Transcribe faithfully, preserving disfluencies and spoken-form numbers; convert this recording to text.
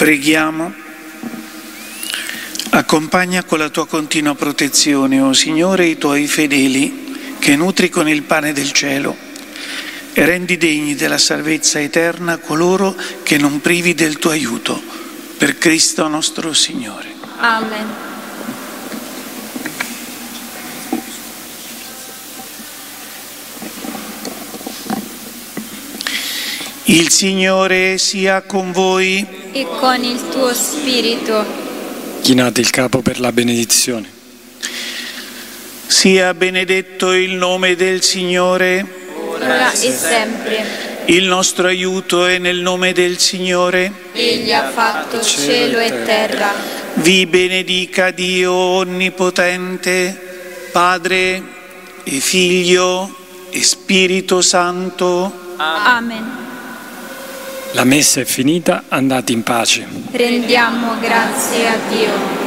Preghiamo. Accompagna con la tua continua protezione, o Signore, i tuoi fedeli che nutri con il pane del cielo e rendi degni della salvezza eterna coloro che non privi del tuo aiuto. Per Cristo nostro Signore. Amen. Il Signore sia con voi. E con il tuo spirito. Chinate il capo per la benedizione. Sia benedetto il nome del Signore. Ora e sempre. Il nostro aiuto è nel nome del Signore. Egli ha fatto cielo e terra. Vi benedica Dio Onnipotente, Padre e Figlio e Spirito Santo. Amen. La messa è finita, andate in pace. Rendiamo grazie a Dio.